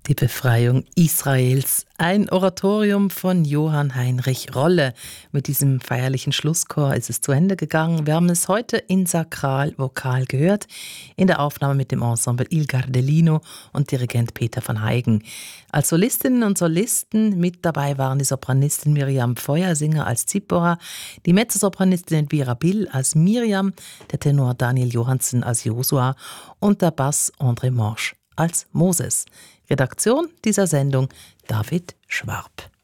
Die Befreiung Israels. Ein Oratorium von Johann Heinrich Rolle. Mit diesem feierlichen Schlusschor ist es zu Ende gegangen. Wir haben es heute in Sakralvokal gehört, in der Aufnahme mit dem Ensemble Il Gardelino und Dirigent Peter van Heigen. Als Solistinnen und Solisten mit dabei waren die Sopranistin Miriam Feuersinger als Zipporah, die Mezzosopranistin Elvira Bill als Miriam, der Tenor Daniel Johansen als Josua und der Bass André Morsch als Moses. Redaktion dieser Sendung David Schwab.